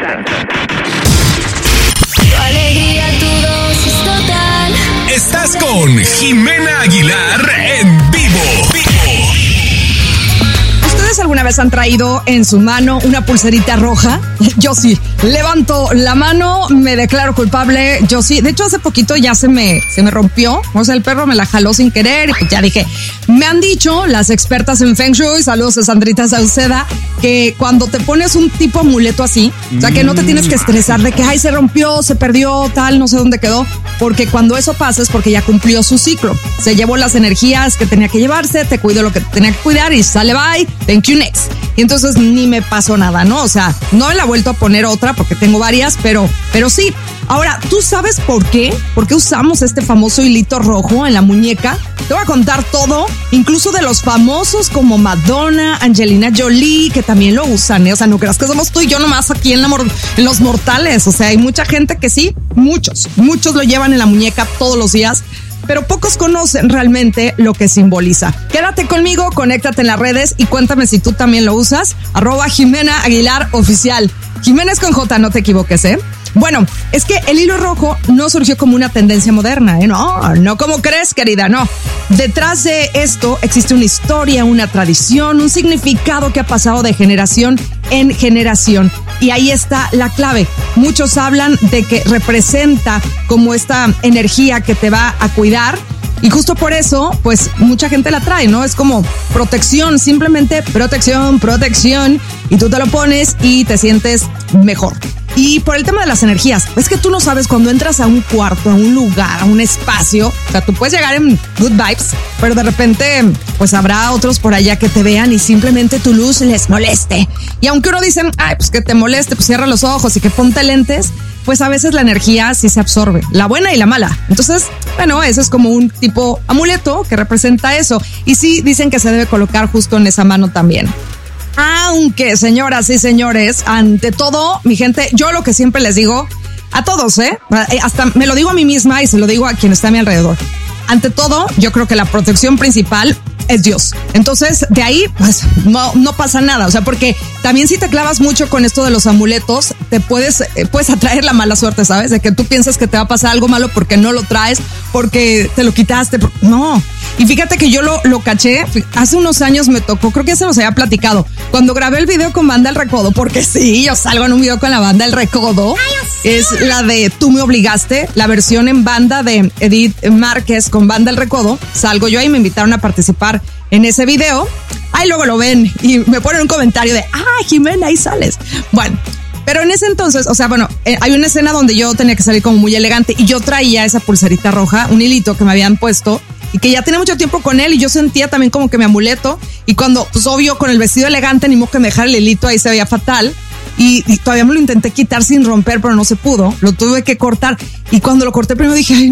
Tu alegría, tu dosis total. Estás con Jimena Aguilar en vivo. ¿Ustedes alguna vez han traído en su mano una pulserita roja? Yo sí. Levanto la mano, me declaro culpable. Yo sí. De hecho, hace poquito ya se me rompió. O sea, el perro me la jaló sin querer y pues ya dije. Me han dicho las expertas en Feng Shui, saludos a Sandrita Sauceda, que cuando te pones un tipo amuleto así, o sea, que no te tienes que estresar de que, ay, se rompió, se perdió, tal, no sé dónde quedó, porque cuando eso pasa es porque ya cumplió su ciclo. Se llevó las energías que tenía que llevarse, te cuidó lo que tenía que cuidar y sale bye, thank you next. Y entonces ni me pasó nada, ¿no? O sea, no me la he vuelto a poner otra porque tengo varias, pero sí. Ahora, ¿tú sabes por qué? ¿Por qué usamos este famoso hilito rojo en la muñeca? Te voy a contar todo, incluso de los famosos como Madonna, Angelina Jolie, que también lo usan, ¿eh? O sea, no creas que somos tú y yo nomás aquí en los mortales. O sea, hay mucha gente que sí, muchos lo llevan en la muñeca todos los días, pero pocos conocen realmente lo que simboliza. Quédate conmigo, conéctate en las redes y cuéntame si tú también lo usas. @Jimena Aguilar Oficial. Jimena es con J, no te equivoques, ¿eh? Bueno, es que el hilo rojo no surgió como una tendencia moderna, ¿eh? No como crees, querida, no. Detrás de esto existe una historia, una tradición, un significado que ha pasado de generación en generación. Y ahí está la clave. Muchos hablan de que representa como esta energía que te va a cuidar. Y justo por eso, pues mucha gente la trae, ¿no? Es como protección, simplemente protección. Y tú te lo pones y te sientes mejor. Y por el tema de las energías, es que tú no sabes cuando entras a un cuarto, a un lugar, a un espacio. O sea, tú puedes llegar en good vibes, pero de repente, pues habrá otros por allá que te vean y simplemente tu luz les moleste. Y aunque uno dice, ay, pues que te moleste, pues cierra los ojos y que ponte lentes, pues a veces la energía sí se absorbe, la buena y la mala. Entonces, bueno, eso es como un tipo amuleto que representa eso. Y sí, dicen que se debe colocar justo en esa mano también. Aunque, señoras y señores, ante todo, mi gente, yo lo que siempre les digo a todos, hasta me lo digo a mí misma y se lo digo a quien está a mi alrededor. Ante todo, yo creo que la protección principal es Dios. Entonces, de ahí, pues, no pasa nada. O sea, porque también si te clavas mucho con esto de los amuletos, te puedes atraer la mala suerte, ¿sabes? De que tú piensas que te va a pasar algo malo porque no lo traes, porque te lo quitaste. No. Y fíjate que yo lo caché, hace unos años me tocó, creo que ya se los había platicado, cuando grabé el video con Banda El Recodo, porque sí, yo salgo en un video con la Banda El Recodo, es la de Tú me obligaste, la versión en banda de Edith Márquez con Banda El Recodo, salgo yo ahí, me invitaron a participar en ese video, ahí luego lo ven y me ponen un comentario de, Jimena, ahí sales. Bueno, pero en ese entonces, o sea, bueno, hay una escena donde yo tenía que salir como muy elegante y yo traía esa pulserita roja, un hilito que me habían puesto y que ya tenía mucho tiempo con él y yo sentía también como que mi amuleto y cuando, pues obvio, con el vestido elegante ni modo que me dejara el hilito, ahí se veía fatal y todavía me lo intenté quitar sin romper, pero no se pudo, lo tuve que cortar y cuando lo corté primero dije, ay,